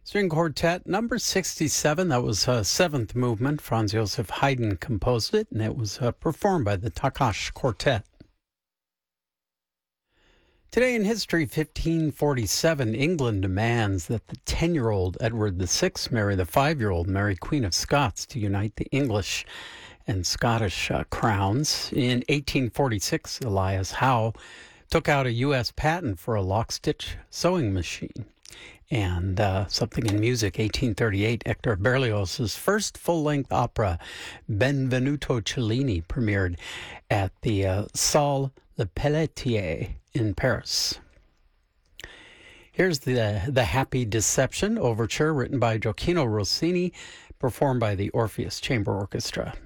String Quartet number 67. That was a seventh movement. Franz Joseph Haydn composed it, and it was performed by the Takács Quartet. Today in history, 1547, England demands that the 10-year-old Edward VI marry the 5-year-old Mary Queen of Scots to unite the English and Scottish crowns. In 1846, Elias Howe took out a U.S. patent for a lock-stitch sewing machine. And something in music, 1838, Hector Berlioz's first full-length opera, Benvenuto Cellini, premiered at the Salle Le Pelletier in Paris. Here's the Happy Deception Overture, written by Gioacchino Rossini, performed by the Orpheus Chamber Orchestra.